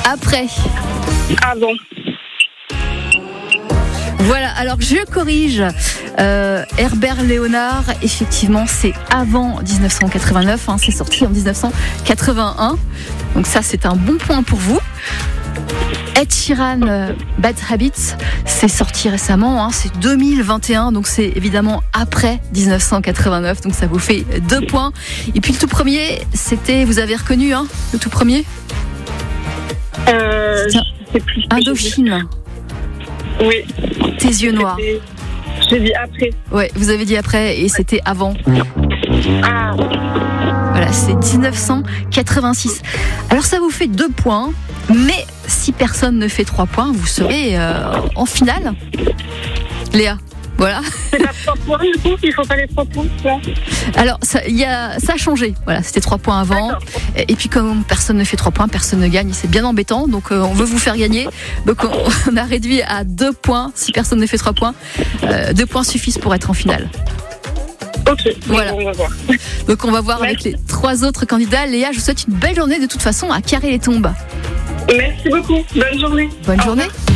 après. Ah bon. Voilà, alors je corrige. Herbert Léonard, effectivement, c'est avant 1989, c'est sorti en 1981. Donc ça, c'est un bon point pour vous. Ed Sheeran, Bad Habits, c'est sorti récemment, c'est 2021, donc c'est évidemment après 1989, donc ça vous fait 2 points. Et puis le tout premier, c'était, vous avez reconnu, le tout premier c'est plus Indochine. Oui. Tes yeux noirs. J'ai dit après. Ouais, vous avez dit après et c'était avant. Ah. Voilà, c'est 1986. Alors ça vous fait 2 points, mais si personne ne fait 3 points, vous serez en finale. Léa, voilà. C'est pas 3 points du coup, il faut pas les 3 points. Alors ça a changé. Voilà, c'était 3 points avant. D'accord. Et puis comme personne ne fait 3 points, personne ne gagne. C'est bien embêtant. Donc on veut vous faire gagner. Donc on a réduit à 2 points. Si personne ne fait 3 points, 2 points suffisent pour être en finale. Ok, voilà. On va voir. Donc on va voir avec les 3 autres candidats. Léa, je vous souhaite une belle journée de toute façon à Carré-les-Tombes. Merci beaucoup. Bonne journée. Bonne journée.